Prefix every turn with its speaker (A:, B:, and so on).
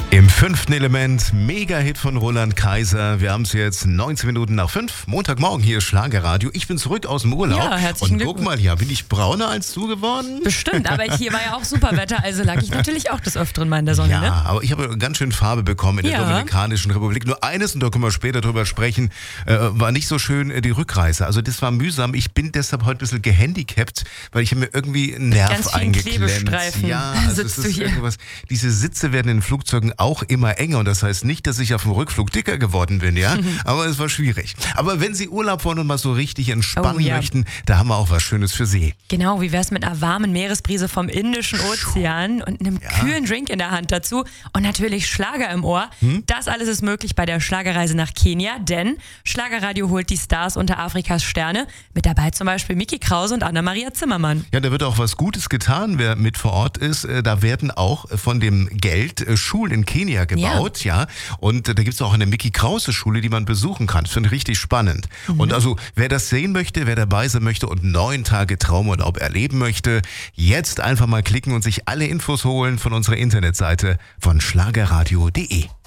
A: Im 5. Element, Mega-Hit von Roland Kaiser. Wir haben es jetzt 19 Minuten nach 5. Montagmorgen, hier ist Schlagerradio. Ich bin zurück aus dem Urlaub.
B: Ja, herzlichen
A: Und guck mal, ja, bin ich brauner als du geworden?
B: Bestimmt, aber hier war ja auch super Wetter, also lag ich natürlich auch des Öfteren mal in der Sonne.
A: Ja,
B: Ne?
A: aber ich habe ganz schön Farbe bekommen in der Dominikanischen Republik. Nur eines, und da können wir später drüber sprechen, war nicht so schön die Rückreise. Also das war mühsam. Ich bin deshalb heute ein bisschen gehandicapt, weil ich habe mir irgendwie einen Nerv
B: ganz vielen
A: eingeklemmt.
B: Klebestreifen
A: Ja, also
B: sitzt
A: es
B: du
A: ist
B: hier.
A: irgendwas. Diese Sitze werden in den Flugzeugen auch immer enger und das heißt nicht, dass ich auf dem Rückflug dicker geworden bin, ja, aber es war schwierig. Aber wenn Sie Urlaub wollen und mal so richtig entspannen möchten, da haben wir auch was Schönes für Sie.
B: Genau, wie wär's mit einer warmen Meeresbrise vom Indischen Ozean und einem kühlen Drink in der Hand dazu und natürlich Schlager im Ohr. Das alles ist möglich bei der Schlagerreise nach Kenia, denn Schlagerradio holt die Stars unter Afrikas Sterne. Mit dabei zum Beispiel Miki Krause und Anna-Maria Zimmermann.
A: Ja, da wird auch was Gutes getan, wer mit vor Ort ist. Da werden auch von dem Geld Schulen in Kenia gebaut, ja. Und da gibt es auch eine Miki Krause Schule, die man besuchen kann. Das finde ich richtig spannend. Und also, wer das sehen möchte, wer dabei sein möchte und 9 Tage Traumurlaub erleben möchte, jetzt einfach mal klicken und sich alle Infos holen von unserer Internetseite von schlagerradio.de.